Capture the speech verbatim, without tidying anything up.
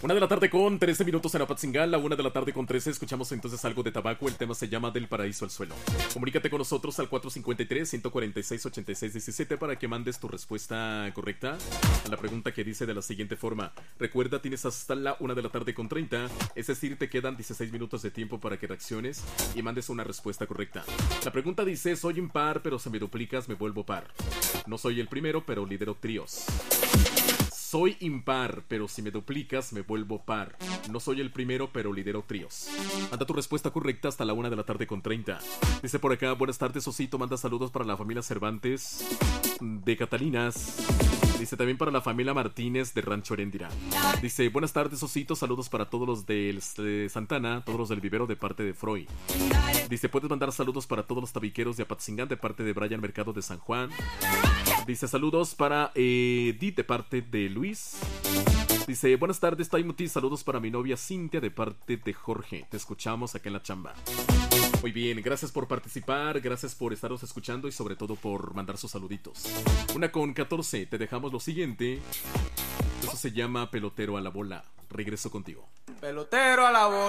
Una de la tarde con trece minutos en Apatzingán, la una de la tarde con trece. Escuchamos entonces algo de tabaco. El tema se llama Del Paraíso al Suelo. Comunícate con nosotros al cuatro cinco tres, uno cuatro seis, ocho seis uno siete para que mandes tu respuesta correcta a la pregunta que dice de la siguiente forma. Recuerda, tienes hasta la una de la tarde con treinta, es decir, te quedan dieciséis minutos de tiempo para que reacciones y mandes una respuesta correcta. La pregunta dice: soy impar, pero si me duplicas me vuelvo par. No soy el primero, pero lidero tríos. Soy impar, pero si me duplicas me vuelvo par. No soy el primero, pero lidero tríos. Manda tu respuesta correcta hasta la una de la tarde con treinta. Dice por acá: buenas tardes, Osito. Manda saludos para la familia Cervantes de Catalinas. Dice también para la familia Martínez de Rancho Heréndira. Dice: buenas tardes, Osito. Saludos para todos los de, de Santana, todos los del vivero de parte de Freud. Dice: puedes mandar saludos para todos los tabiqueros de Apatzingán de parte de Brian Mercado de San Juan. Dice: saludos para eh, Edith de parte de Luis. Dice: buenas tardes, Taimuti. Saludos para mi novia Cintia de parte de Jorge. Te escuchamos acá en la chamba. Muy bien, gracias por participar, gracias por estaros escuchando y sobre todo por mandar sus saluditos. Una con catorce, te dejamos lo siguiente. Eso se llama Pelotero a la bola. Regreso contigo. Pelotero a la bola.